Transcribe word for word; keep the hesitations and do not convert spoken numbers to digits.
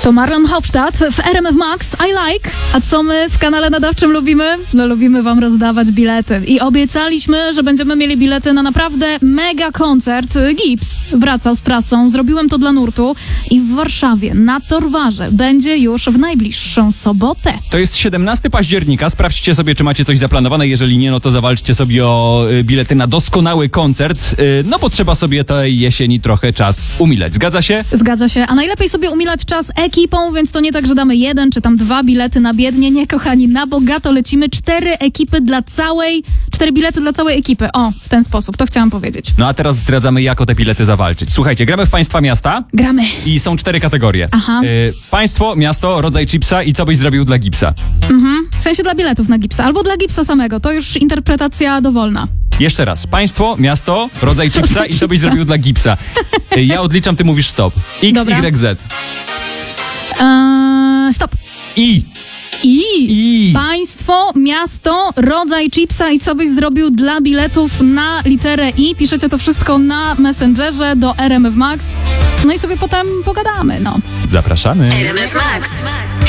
To Marlon Hofstadt w R M F Max, I like. A co my w kanale nadawczym lubimy? No lubimy wam rozdawać bilety. I obiecaliśmy, że będziemy mieli bilety na naprawdę mega koncert. Gips wracał z trasą, zrobiłem to dla nurtu i w Warszawie na Torwarze będzie już w najbliższą sobotę. To jest siedemnastego października, sprawdźcie sobie, czy macie coś zaplanowane, jeżeli nie, no to zawalczcie sobie o y, bilety na doskonały koncert, y, no bo trzeba sobie tej jesieni trochę czas umilać, zgadza się? Zgadza się, a najlepiej sobie umilać czas ekipą, więc to nie tak, że damy jeden czy tam dwa bilety na biednie, nie kochani, na bogato lecimy, cztery ekipy dla całej, cztery bilety dla całej ekipy, o, w ten sposób, to chciałam powiedzieć. No a teraz zdradzamy, jak o te bilety zawalczyć. Słuchajcie, gramy w państwa miasta. Gramy. I są cztery kategorie. Aha. Y, państwo, miasto, rodzaj chipsa i co byś zrobił dla gipsa. Mhm. W sensie dla biletów na gipsa, albo dla gipsa samego, to już interpretacja dowolna. Jeszcze raz. Państwo, miasto, rodzaj chipsa i co byś zrobił dla gipsa. Y, ja odliczam, ty mówisz stop. X, Dobra. Y, Z. Eee, stop. I. I. I. Państwo, miasto, rodzaj chipsa i co byś zrobił dla biletów na literę I. Piszecie to wszystko na Messengerze do R M F Max. No i sobie potem pogadamy, no. Zapraszamy. R M F Max.